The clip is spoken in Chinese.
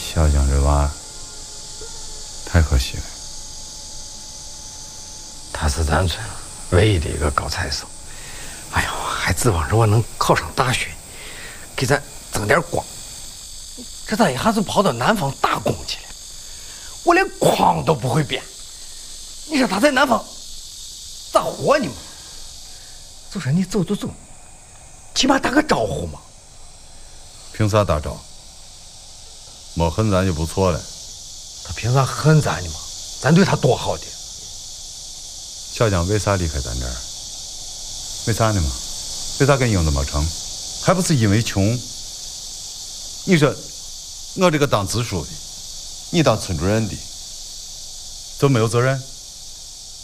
小江这娃太可惜了。 他是咱村唯一的一个高材生，哎呦，还指望着我能考上大学，给咱增点光。这他一下子跑到南方打工去了，我连筐都不会编，你说他在南方咋活呢嘛？就说你走就走，起码打个招呼嘛。 凭啥打招？没恨咱就不错了。 他凭啥恨咱呢嘛？咱对他多好的。 小江为啥离开咱这儿？为啥呢嘛？为啥跟英子没成？还不是因为穷？你说我这个当支书的，你当村主任的，就没有责任？